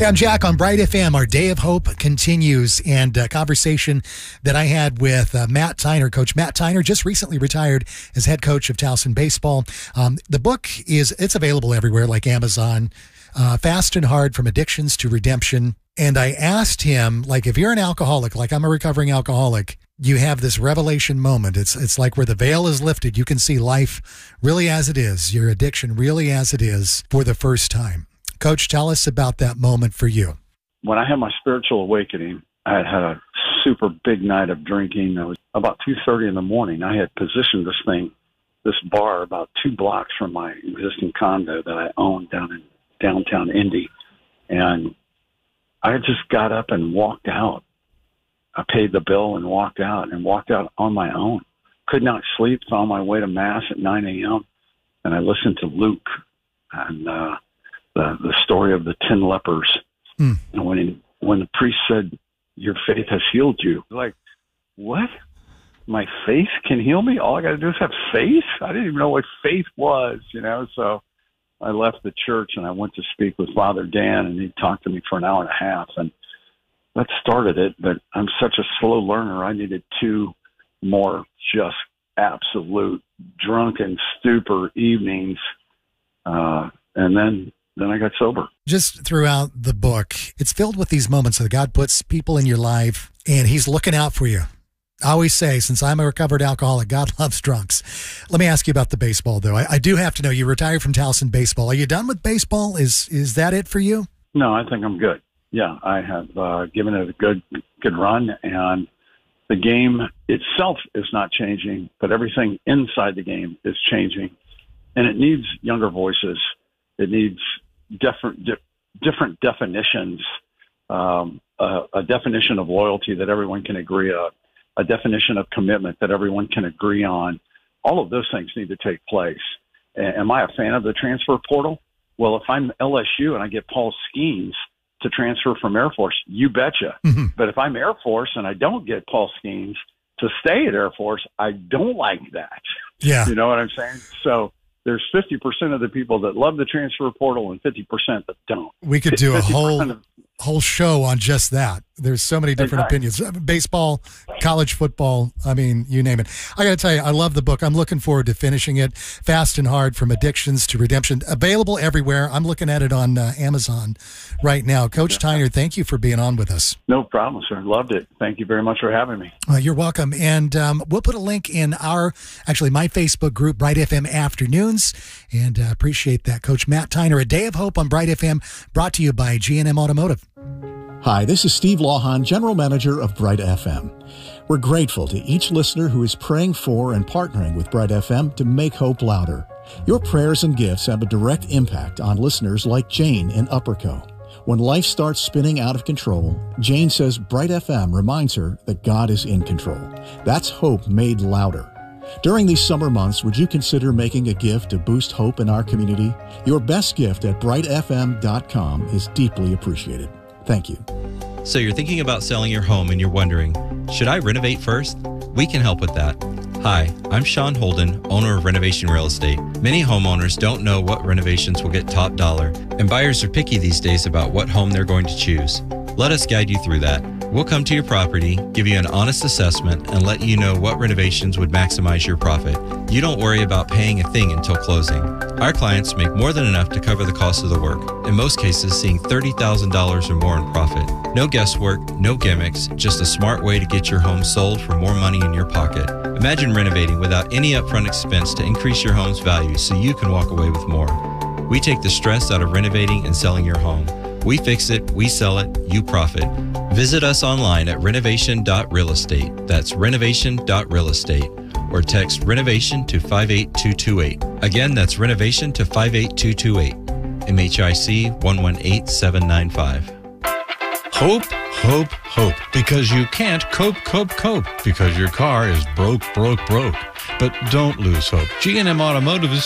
Hey, I'm Jack on Bright FM. Our Day of Hope continues, and a conversation that I had with Matt Tyner. Coach Matt Tyner just recently retired as head coach of Towson Baseball. The book it's available everywhere like Amazon, Fast and Hard, From Addictions to Redemption. And I asked him, like, if you're an alcoholic, like I'm a recovering alcoholic, you have this revelation moment. It's like where the veil is lifted. You can see life really as it is, your addiction really as it is for the first time. Coach, tell us about that moment for you. When I had my spiritual awakening, I had had a super big night of drinking. It was about 2:30 in the morning. I had positioned this bar, about 2 blocks from my existing condo that I owned down in downtown Indy. And I just got up and walked out. I paid the bill and walked out on my own. Could not sleep, found my way to Mass at 9 a.m. And I listened to Luke and the story of the 10 lepers. And when the priest said, "Your faith has healed you," like, what? My faith can heal me? All I got to do is have faith? I didn't even know what faith was, So I left the church and I went to speak with Father Dan, and he talked to me for an hour and a half, and that started it. But I'm such a slow learner. I needed 2 more just absolute drunken stupor evenings, and then I got sober. Just throughout the book, it's filled with these moments that God puts people in your life, and he's looking out for you. I always say, since I'm a recovered alcoholic, God loves drunks. Let me ask you about the baseball, though. I do have to know, you retired from Towson Baseball. Are you done with baseball? Is that it for you? No, I think I'm good. Yeah, I have given it a good run, and the game itself is not changing, but everything inside the game is changing, and it needs younger voices. It needs different definitions, a definition of loyalty that everyone can agree on, a definition of commitment that everyone can agree on. All of those things need to take place. Am I a fan of the transfer portal? Well, if I'm LSU and I get Paul Skeens to transfer from Air Force, you betcha. Mm-hmm. But if I'm Air Force and I don't get Paul Skeens to stay at Air Force, I don't like that. Yeah. You know what I'm saying? So there's 50% of the people that love the transfer portal and 50% that don't. We could do a whole show on just that. There's so many different opinions. Baseball, college football, I mean, you name it. I got to tell you, I love the book. I'm looking forward to finishing it. Fast and Hard, From Addictions to Redemption. Available everywhere. I'm looking at it on Amazon right now. Coach Tyner, thank you for being on with us. No problem, sir. Loved it. Thank you very much for having me. You're welcome. And we'll put a link in my Facebook group, Bright FM Afternoons, and appreciate that. Coach Matt Tyner, A Day of Hope on Bright FM, brought to you by G&M Automotive. Hi, this is Steve Lawhon, General Manager of Bright FM. We're grateful to each listener who is praying for and partnering with Bright FM to make hope louder. Your prayers and gifts have a direct impact on listeners like Jane in Upperco. When life starts spinning out of control, Jane says Bright FM reminds her that God is in control. That's hope made louder. During these summer months, would you consider making a gift to boost hope in our community? Your best gift at brightfm.com is deeply appreciated. Thank you. So you're thinking about selling your home and you're wondering, should I renovate first? We can help with that. Hi, I'm Sean Holden, owner of Renovation Real Estate. Many homeowners don't know what renovations will get top dollar, and buyers are picky these days about what home they're going to choose. Let us guide you through that. We'll come to your property, give you an honest assessment, and let you know what renovations would maximize your profit. You don't worry about paying a thing until closing. Our clients make more than enough to cover the cost of the work, in most cases seeing $30,000 or more in profit. No guesswork, no gimmicks, just a smart way to get your home sold for more money in your pocket. Imagine renovating without any upfront expense to increase your home's value so you can walk away with more. We take the stress out of renovating and selling your home. We fix it, we sell it, you profit. Visit us online at renovation.realestate. That's renovation.realestate. Or text renovation to 58228. Again, that's renovation to 58228. MHIC 118795. Hope, hope, hope. Because you can't cope. Because your car is broke. But don't lose hope. G&M Automotive is